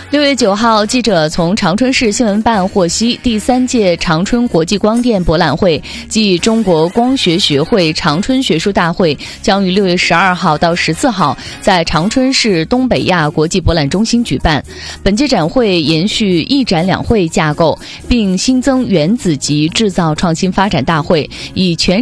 6月9号，记者从长春市新闻办获悉，第3届长春国际光电博览会暨中国光学学会长春学术大会将于6月12号到14号在长春市东北亚国际博览中心举办。本届展会延续一展两会架构，并新增原子级制造创新发展大会，以全